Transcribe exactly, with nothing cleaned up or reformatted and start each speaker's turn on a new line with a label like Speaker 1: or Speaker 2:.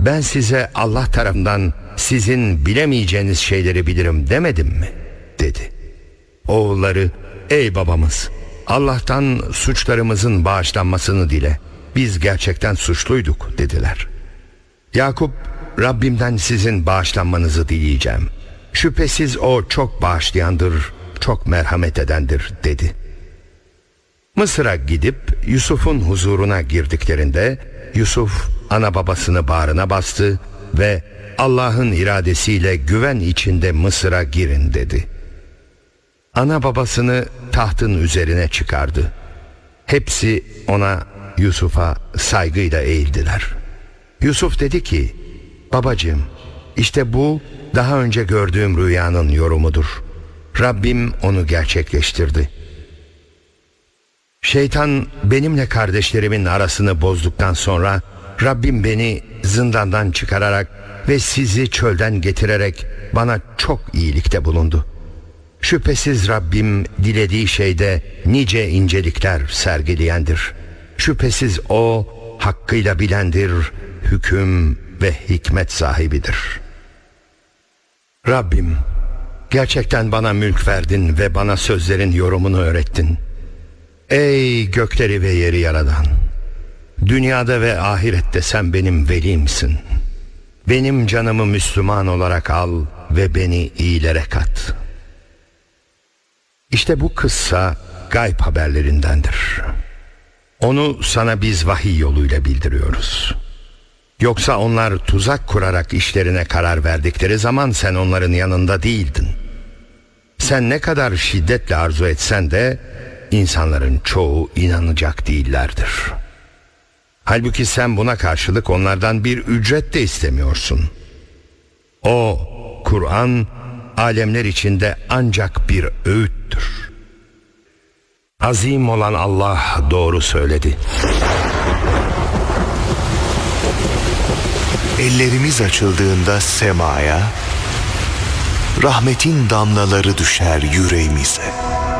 Speaker 1: ben size Allah tarafından sizin bilemeyeceğiniz şeyleri bilirim demedim mi? Dedi. Oğulları, ey babamız, Allah'tan suçlarımızın bağışlanmasını dile. Biz gerçekten suçluyduk dediler. Yakup, Rabbimden sizin bağışlanmanızı dileyeceğim. Şüphesiz o çok bağışlayandır, çok merhamet edendir dedi. Mısır'a gidip Yusuf'un huzuruna girdiklerinde Yusuf ana babasını bağrına bastı ve Allah'ın iradesiyle güven içinde Mısır'a girin dedi. Ana babasını tahtın üzerine çıkardı. Hepsi ona, Yusuf'a saygıyla eğildiler. Yusuf dedi ki, babacığım, işte bu daha önce gördüğüm rüyanın yorumudur. Rabbim onu gerçekleştirdi. Şeytan benimle kardeşlerimin arasını bozduktan sonra Rabbim beni zindandan çıkararak ve sizi çölden getirerek bana çok iyilikte bulundu. Şüphesiz Rabbim dilediği şeyde nice incelikler sergileyendir. Şüphesiz O hakkıyla bilendir, hüküm ve hikmet sahibidir. Rabbim, gerçekten bana mülk verdin ve bana sözlerin yorumunu öğrettin. Ey gökleri ve yeri yaradan! Dünyada ve ahirette sen benim velimsin. Benim canımı Müslüman olarak al ve beni iyilere kat. İşte bu kıssa gayb haberlerindendir. Onu sana biz vahiy yoluyla bildiriyoruz. Yoksa onlar tuzak kurarak işlerine karar verdikleri zaman sen onların yanında değildin. Sen ne kadar şiddetle arzu etsen de insanların çoğu inanacak değillerdir. Halbuki sen buna karşılık onlardan bir ücret de istemiyorsun. O Kur'an alemler içinde ancak bir öğüttür. Azim olan Allah doğru söyledi.
Speaker 2: Ellerimiz açıldığında semaya, rahmetin damlaları düşer yüreğimize.